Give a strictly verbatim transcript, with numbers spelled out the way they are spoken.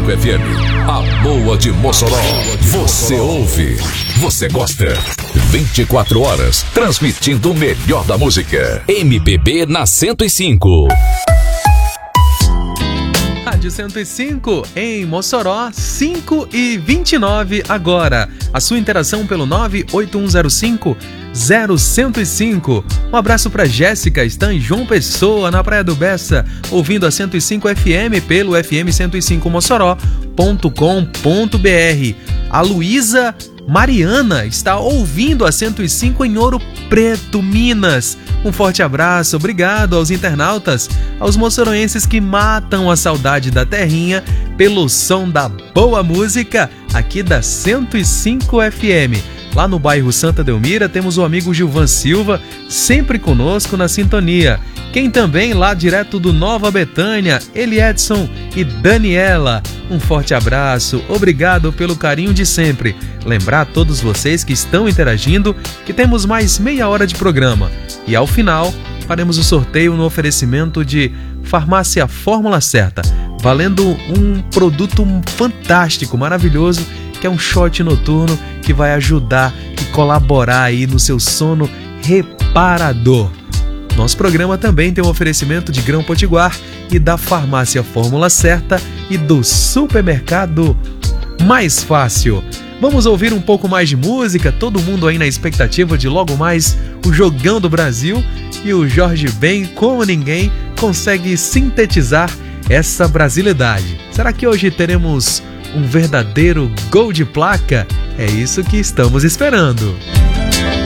cinco F M, a boa de Mossoró. Você ouve, você gosta. vinte e quatro horas, transmitindo o melhor da música. M P B na cento e cinco. Rádio cento e cinco em Mossoró, cinco e vinte e nove agora. A sua interação pelo nove oito um zero cinco zero cento e cinco. Um abraço para Jéssica, está em João Pessoa, na Praia do Bessa, ouvindo a cento e cinco F M pelo f m cento e cinco mossoró ponto com ponto b r. A Luísa Mariana está ouvindo a cento e cinco em Ouro Preto, Minas. Um forte abraço, obrigado aos internautas, aos moçoroenses que matam a saudade da terrinha pelo som da boa música aqui da cento e cinco F M. Lá no bairro Santa Delmira temos o amigo Gilvan Silva, sempre conosco na sintonia. Quem também lá direto do Nova Betânia, Eliedson e Daniela. Um forte abraço, obrigado pelo carinho de sempre. Lembrar a todos vocês que estão interagindo que temos mais meia hora de programa. E ao final, faremos o sorteio no oferecimento de Farmácia Fórmula Certa, valendo um produto fantástico, maravilhoso, que é um shot noturno que vai ajudar e colaborar aí no seu sono reparador. Nosso programa também tem um oferecimento de Grão Potiguar e da Farmácia Fórmula Certa e do Supermercado Mais Fácil. Vamos ouvir um pouco mais de música, todo mundo aí na expectativa de logo mais o Jogão do Brasil, e o Jorge Ben, como ninguém, consegue sintetizar essa brasilidade. Será que hoje teremos um verdadeiro gol de placa? É isso que estamos esperando.